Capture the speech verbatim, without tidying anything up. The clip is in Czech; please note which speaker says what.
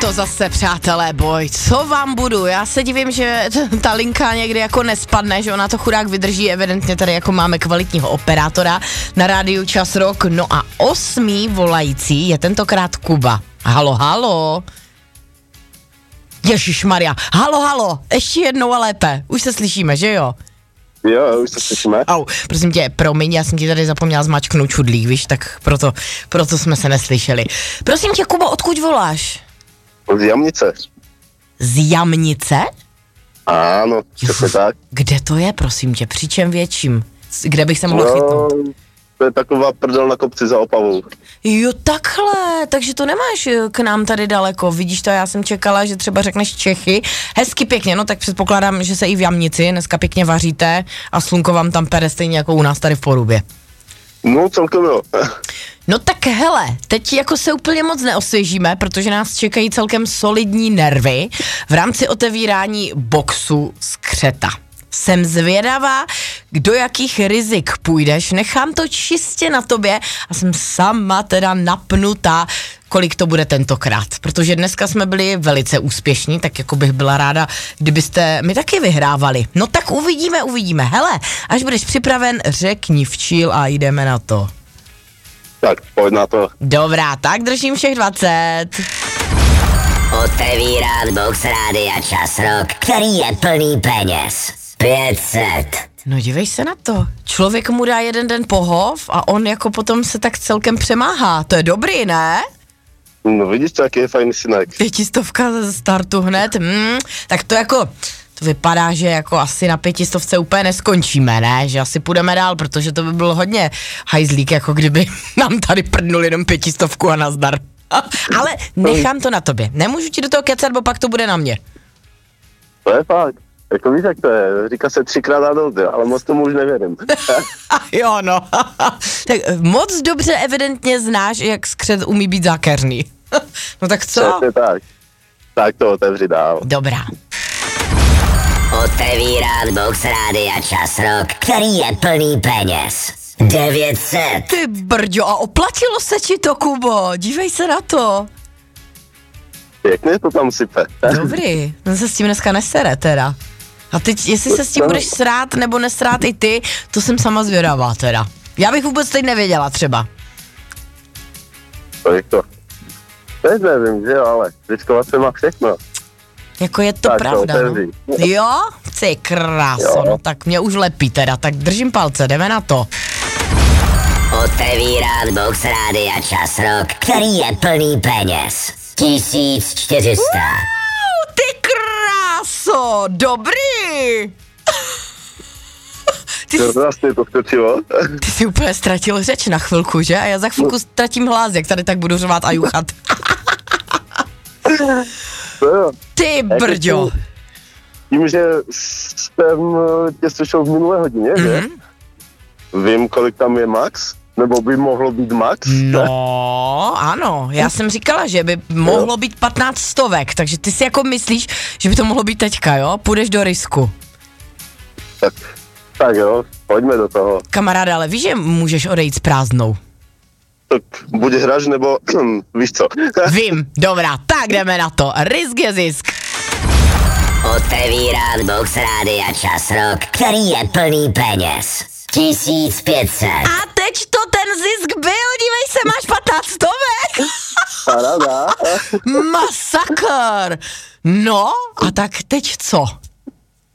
Speaker 1: To zase, přátelé, boj, co vám budu, já se divím, že t- ta linka někdy jako nespadne, že ona to chudák vydrží, evidentně tady jako máme kvalitního operátora na rádiu Čas Rock, no a osmý volající je tentokrát Kuba. Halo, halo. Ježišmarja, halo, halo, ještě jednou a lépe, už se slyšíme, že jo?
Speaker 2: Jo, už se slyšíme.
Speaker 1: Au, prosím tě, promiň, já jsem ti tady zapomněla zmačknout čudlík, víš, tak proto, proto jsme se neslyšeli. Prosím tě, Kubo, odkud voláš?
Speaker 2: Z Jamnice.
Speaker 1: Z Jamnice?
Speaker 2: Ano, přesně tak.
Speaker 1: Kde to je, prosím tě, při čem větším? Kde bych se mohl
Speaker 2: No,
Speaker 1: chytnout?
Speaker 2: to je taková prdel na kopci za Opavou.
Speaker 1: Jo, takhle, takže to nemáš k nám tady daleko, vidíš to, já jsem čekala, že třeba řekneš Čechy, hezky pěkně, no tak předpokládám, že se i v Jamnici dneska pěkně vaříte a slunko vám tam pere stejně jako u nás tady v Porubě.
Speaker 2: No, celkem jo.
Speaker 1: No tak hele, teď jako se úplně moc neosvěžíme, protože nás čekají celkem solidní nervy v rámci otevírání boxu z křeta. Jsem zvědavá, do jakých rizik půjdeš, nechám to čistě na tobě a jsem sama teda napnutá, kolik to bude tentokrát, protože dneska jsme byli velice úspěšní, tak jako bych byla ráda, kdybyste mi taky vyhrávali. No tak uvidíme, uvidíme. Hele, až budeš připraven, řekni včíl a jdeme na to.
Speaker 2: Tak, pojď na to.
Speaker 1: Dobrá, tak držím všech dvacet.
Speaker 3: Otevírat box rádia Čas Rock, který je plný peněz. pět set.
Speaker 1: No dívej se na to. Člověk mu dá jeden den pohov a on jako potom se tak celkem přemáhá. To je dobrý, ne?
Speaker 2: No vidíš, to jaký je fajný synek.
Speaker 1: Pětistovka ze startu hned. Mm, tak to jako... To vypadá, že jako asi na pětistovce úplně neskončíme, ne? Že asi půjdeme dál, protože to by byl hodně hajzlík, jako kdyby nám tady prdnul jenom pětistovku a nazdar. Ale nechám to na tobě. Nemůžu ti do toho kecat, bo pak to bude na mě.
Speaker 2: To je fakt. Jako víš, jak to je, říká se třikrát a dost, ale moc tomu už nevěřím.
Speaker 1: Jo, no. Tak moc dobře evidentně znáš, jak skřet umí být zákeřný. No tak co?
Speaker 2: Přesně tak. Tak to otevři dál.
Speaker 1: Dobrá.
Speaker 3: Otevírat box rádia Čas Rock, který je plný peněz. devět set.
Speaker 1: Ty brďo, a oplatilo se ti to, Kubo? Dívej se na to.
Speaker 2: Pěkně to tam sype.
Speaker 1: Dobrý, no se s tím dneska nesere teda. A teď, jestli se s tím budeš srát nebo nesrát i ty, to jsem sama zvědavá teda. Já bych vůbec teď nevěděla třeba.
Speaker 2: To je to. Teď nevím, že jo, ale riskovat se má všechno.
Speaker 1: Jako je to
Speaker 2: tak
Speaker 1: pravda,
Speaker 2: to
Speaker 1: no. Jo? Ty kráso,
Speaker 2: Jo.
Speaker 1: no tak mě už lepí teda, tak držím palce, jdeme na to.
Speaker 3: Otevírat box rádia Čas Rock, který je plný peněz. tisíc čtyři sta.
Speaker 1: Wow, ty kráso, dobrý! Ty,
Speaker 2: To vlastně to skočilo.
Speaker 1: ty jsi úplně ztratil řeč na chvilku, že? A já za chvilku ztratím hlas, jak tady tak budu řvát a juchat.
Speaker 2: To jo.
Speaker 1: Ty brďo.
Speaker 2: Tím, že jsem tě slyšel v minulé hodině, mm-hmm. že? Vím, kolik tam je max? Nebo by mohlo být max?
Speaker 1: No, ano, já jsem říkala, že by mohlo být patnáct stovek, takže ty si jako myslíš, že by to mohlo být teďka, jo? Půjdeš do risku.
Speaker 2: Tak, tak jo, pojďme do toho.
Speaker 1: Kamaráde, ale víš, že můžeš odejít s prázdnou?
Speaker 2: Tak buď hrač, nebo víš co?
Speaker 1: Vím, dobrá, tak jdeme na to. Risk je zisk.
Speaker 3: Otevírat box rádia Čas Rock, který je plný peněz. tisíc pět set.
Speaker 1: A teď to ten zisk byl, dívej se, máš patnáct stovek.
Speaker 2: Paráda.
Speaker 1: Masakr. No, a tak teď co?